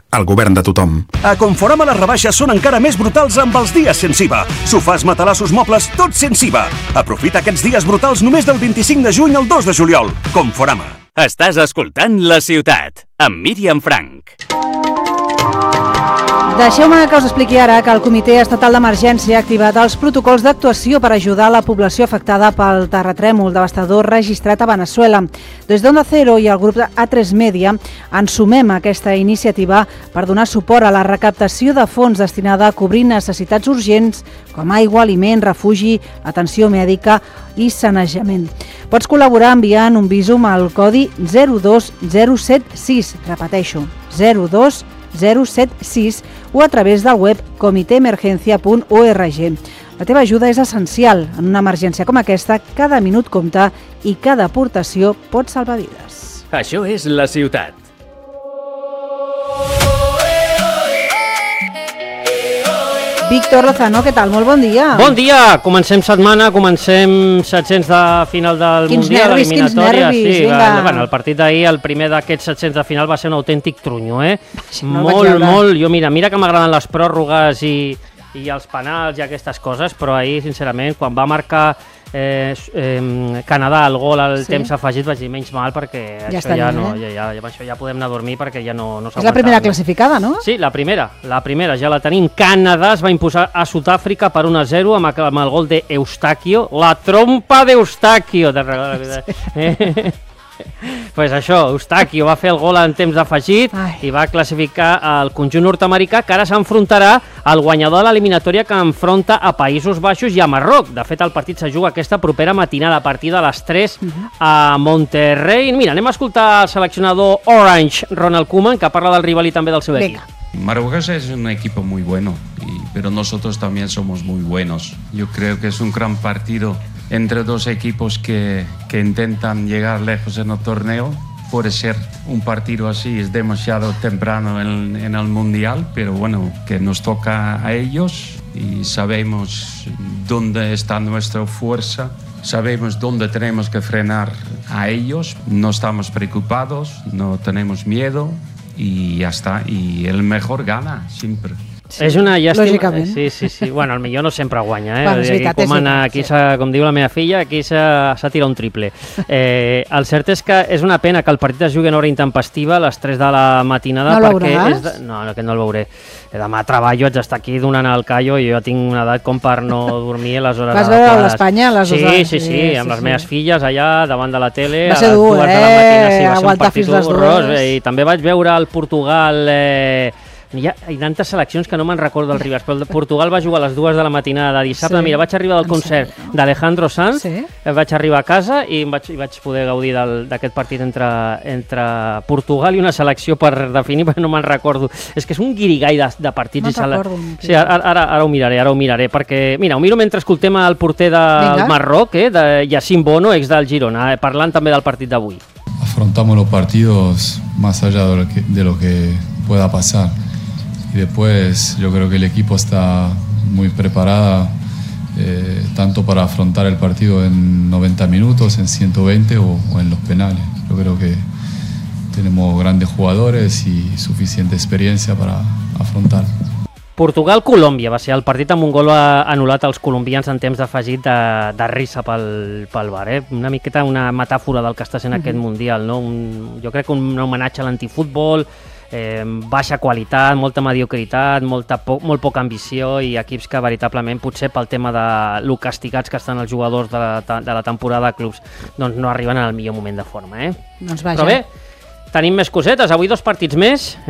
el govern de tothom. A Conforama les rebaixes són encara més brutals amb els dies sense IVA. Sofàs, matalassos, mobles, tots sense IVA. Aprofita aquests dies brutals només del 25 de juny al 2 de juliol. Conforama. Estàs escoltant La Ciutat, amb Míriam Frank. Deixeu-me que us expliqui ara que el Comitè Estatal d'Emergència ha activat els protocols d'actuació per ajudar la població afectada pel terratrèmol devastador registrat a Veneçuela. Des d'Onda Cero i el grup A3 Media ens sumem a aquesta iniciativa per donar suport a la recaptació de fons destinada a cobrir necessitats urgents com aigua, aliment, refugi, atenció mèdica i sanejament. Pots col·laborar enviant un visum al codi 02076, repeteixo, 02076 o a través del web comiteemergencia.org. La teva ajuda és essencial. En una emergència com aquesta, cada minut compta i cada aportació pot salvar vides. Això és La Ciutat. Víctor Lozano, què tal? Molt bon dia. Bon dia! Comencem setmana, comencem 700 de final del Mundial, eliminatòria. Quins nervis, Bueno, el partit d'ahir, el primer d'aquests 700 de final, va ser un autèntic trunyo, eh? No Molt. Jo, mira que m'agraden les pròrrogues i els penals i aquestes coses, però ahir, sincerament, quan va marcar Canadà el gol al temps afegit, vaig dir menys mal perquè ja això ja no, això ja podem anar a dormir perquè ja no s'aguanta. És la primera classificada, no? Sí, la primera ja la tenim. Canadà es va imposar a Sud-àfrica per 1-0 amb el gol d'Eustachio, la trompa d'Eustachio. Pues això, Eustachio va fer el gol en temps afegit i va classificar el conjunt nord-americà, que ara s'enfrontarà al guanyador de l'eliminatòria que enfronta a Països Baixos i a Marroc. De fet, el partit se juga aquesta propera matinada a partir de les 3 a Monterrey. Mira, anem a escoltar el seleccionador Orange, Ronald Koeman, que parla del rival i també del seu equip. Marruecos es un equipo muy bueno, pero nosotros también somos muy buenos. Yo creo que es un gran partido entre dos equipos que intentan llegar lejos en el torneo. Puede ser un partido así, es demasiado temprano en el Mundial, pero bueno, que nos toca a ellos y sabemos dónde está nuestra fuerza, sabemos dónde tenemos que frenar a ellos, no estamos preocupados, no tenemos miedo y ya está, y el mejor gana siempre. Sí, és una llàstima. Lògicament. Sí. Bueno, el millor no sempre guanya, eh? Bueno, és veritat, aquí com diu la meva filla, aquí s'ha tirat un triple. El cert és que és una pena que el partit es jugui en hora intempestiva a les 3 de la matinada. No el veuràs? No, que no el veuré. Demà treballo, haig d'estar aquí donant el callo i jo tinc una edat com per no dormir a les hores adequades. Vas veure l'Espanya a les hores? Sí, amb les meves filles allà davant de la tele. Va ser dur, Va ser un aguantar fins les horrorós. I també vaig veure el Portugal... Hi ha tantes seleccions que no me'n recordo dels rivals, però el Portugal va jugar a les 2 de la matinada de dissabte. Mira, vaig arribar del concert d'Alejandro Sanz, vaig arribar a casa i vaig poder gaudir d'aquest partit entre Portugal i una selecció per definir, perquè no me'n recordo. És que és un guirigall de partits. No recordo. Sí, ara ho miraré, perquè, mira, ho miro mentre escoltem el porter del Marroc, de Yacine Bono, ex del Girona, parlant també del partit d'avui. Afrontamos los partidos más allá de lo que pueda pasar. Y después yo creo que el equipo está muy preparado tanto para afrontar el partido en 90 minutos, en 120 o en los penales. Yo creo que tenemos grandes jugadores y suficiente experiencia para afrontar. Portugal-Colòmbia va ser el partit amb un gol anul·lat als colombians en temps d'afegit de risa pel VAR. Una miqueta una metàfora del que està sent aquest Mundial, no? Jo crec que un homenatge a l'antifutbol, baixa qualitat, molta mediocritat, molt poca ambició i equips que veritablement potser pel tema de lo castigats que estan els jugadors de la temporada de clubs doncs no arriben al millor moment de forma. Doncs vaja. Però bé, tenim més cosetes, avui 2 partits més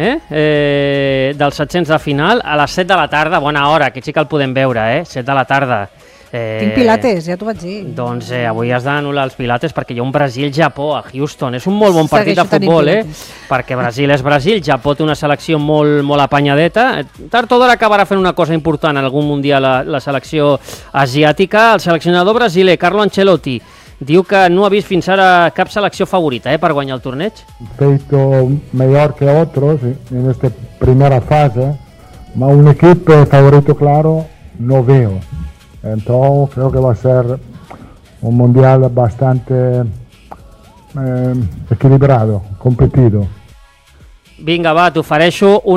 dels 700 de final a les 7 de la tarda, bona hora, aquí sí que el podem veure, 7 de la tarda. Tinc pilates, ja t'ho vaig dir. Doncs avui has d'anul·lar els pilates perquè hi ha un Brasil-Japó a Houston. És un molt bon partit de futbol, perquè Brasil és Brasil, Japó té una selecció molt apanyadeta. Tard o d'hora acabarà fent una cosa important en algun mundial la selecció asiàtica. El seleccionador brasiler, Carlo Ancelotti, diu que no ha vist fins ara cap selecció favorita per guanyar el torneig. Feito mejor que otros en esta primera fase, ma un equipo favorito claro no veo. Entonces creo que va a ser un mundial bastante equilibrado, competido. Vinga, va, t'ofereixo